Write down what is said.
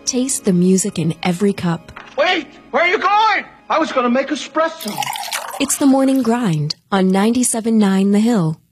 Taste the music in every cup. Wait! Where are you going? I was going to make espresso. It's the morning grind on 97.9 The Hill.